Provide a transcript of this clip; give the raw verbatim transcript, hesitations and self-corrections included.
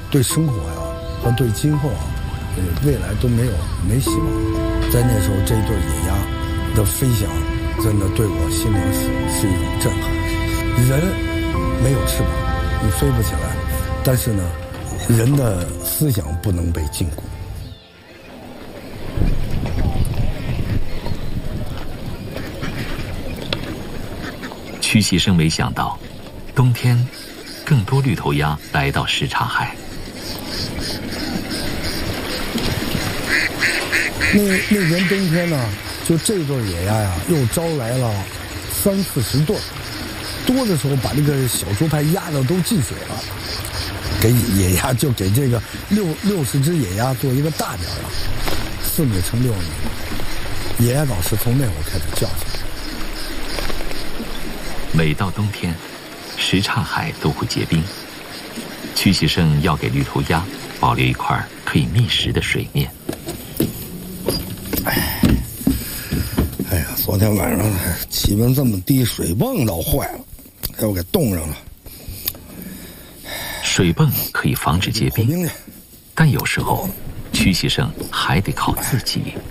对生活呀、啊、和对今后啊，呃，未来都没有没希望。在那时候，这一对野鸭的飞翔，真的对我心灵是是一种震撼。人没有翅膀，你飞不起来，但是呢，人的思想不能被禁锢。 屈其生没想到，冬天更多绿头鸭来到什刹海。 那那年冬天呢，就这对野鸭呀，又招来了三四十对，多的时候把这个小猪排压的都进水了。给野鸭就给这个六六十只野鸭做一个大点了，四米乘六米。野鸭岛是从那会儿开始叫起来。 每到冬天，什刹海都会结冰。屈其生要给绿头鸭保留一块可以觅食的水面。 哎，哎呀，昨天晚上气温这么低，水泵倒坏了，给我给冻上了。 水泵可以防止结冰，但有时候屈其生还得靠自己。